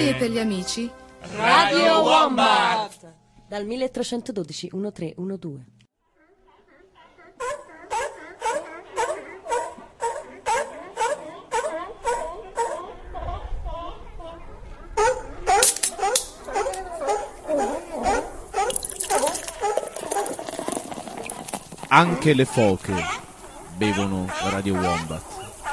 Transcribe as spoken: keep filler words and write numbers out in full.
E per gli amici? Radio Wombat! Dal milletrecentododici trentadue. Anche le foche bevono Radio Wombat.